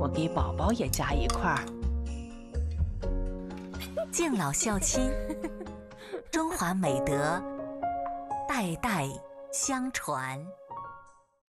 我给宝宝也夹一块儿。 敬老孝亲，中华美德代代相传。